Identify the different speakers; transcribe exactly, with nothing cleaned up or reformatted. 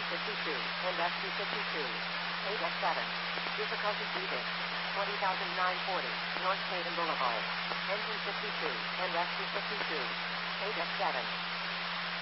Speaker 1: fifty-two, and S T fifty-two. eight F seven. Difficulty G-Bit. twenty thousand nine hundred forty, North Hayden Boulevard. Engine fifty-two, and S T fifty-two. eight F seven.